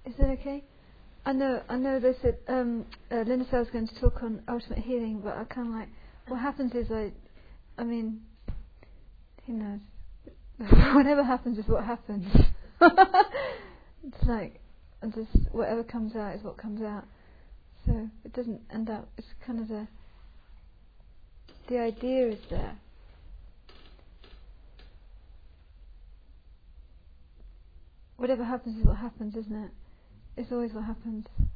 Is that okay? I know they said Linda said I was going to talk on ultimate healing, but I kind of like, what happens is I mean, who knows? Whatever happens is what happens. It's like, and just whatever comes out is what comes out. So it doesn't end up. It's kind of the idea is there. Whatever happens is what happens, isn't it? It's always what happens.